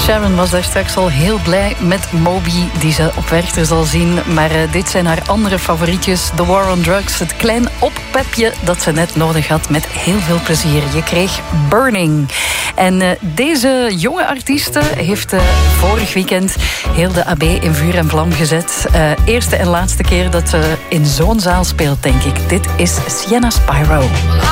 Sharon was daar straks al heel blij met Moby, die ze op Werchter zal zien. Maar dit zijn haar andere favorietjes. The War on Drugs, het klein oppepje dat ze net nodig had, met heel veel plezier. Je kreeg Burning. En deze jonge artieste heeft vorig weekend heel de AB in vuur en vlam gezet. Eerste en laatste keer dat ze in zo'n zaal speelt, denk ik. Dit is Sienna Spyro.